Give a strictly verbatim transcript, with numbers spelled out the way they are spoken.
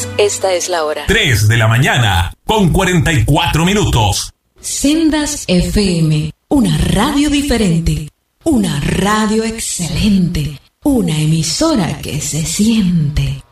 Sendas, esta es la hora. tres de la mañana, con cuarenta y cuatro minutos. Sendas F M, una radio diferente, una radio excelente, una emisora que se siente.